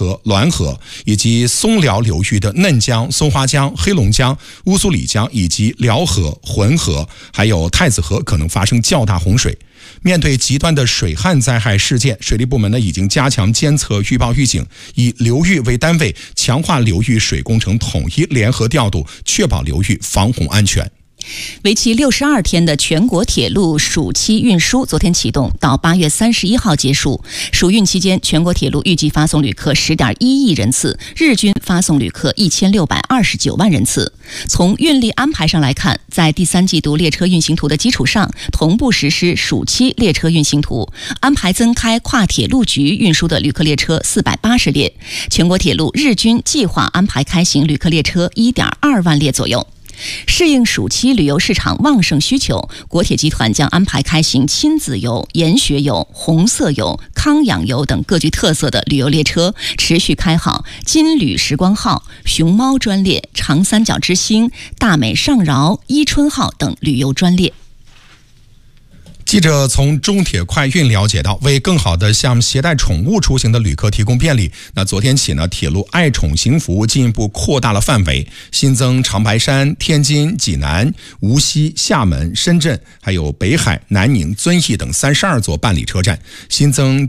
河、滦河以及松辽流域的嫩江、松花江、黑龙江、乌苏里江以及辽河、浑河，还有太子河可能发生较大洪水。面对极端的水旱灾害事件，水利部门已经加强监测、预报、预警，以流域为单位，强化流域水工程统一联合调度，确保流域防洪安全。 为期62天的全国铁路暑期运输昨天启动，到8月31号结束。暑运期间，全国铁路预计发送旅客10.1亿人次，日均发送旅客1629万人次。从运力安排上来看，在第3季度列车运行图的基础上，同步实施暑期列车运行图，安排增开跨铁路局运输的旅客列车480列。全国铁路日均计划安排开行旅客列车1.2万列左右。适应暑期旅游市场旺盛需求，国铁集团将安排开行亲子游、研学游、红色游、康养游等各具特色的旅游列车，持续开好金旅时光号、熊猫专列、长三角之星、大美上饶、伊春号等旅游专列。 记者从中铁快运了解到，为更好地向携带宠物出行的旅客提供便利，昨天起铁路爱宠行服务进一步扩大了范围，新增长白山、天津、济南、无锡、厦门、深圳，还有北海、南宁、遵义等32座办理车站，新增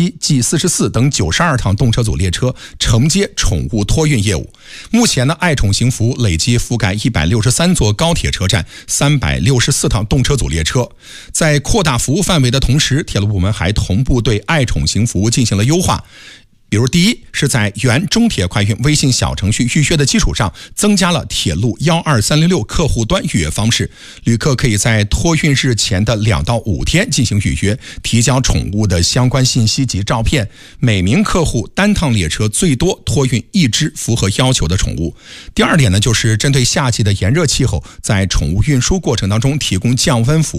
G7、G44 等92趟动车组列车承接宠物托运业务。目前爱宠行服务累计覆盖163座高铁车站、364趟动车组列车。在扩大服务范围的同时，铁路部门还同步对爱宠行服务进行了优化。比如，第一是在原中铁快运微信小程序预约的基础上，增加了铁路12306客户端预约方式。旅客可以在托运日前的2到5天进行预约，提交宠物的相关信息及照片。每名客户单趟列车最多托运1只符合要求的宠物。第二点就是针对夏季的炎热气候，在宠物运输过程当中提供降温服务。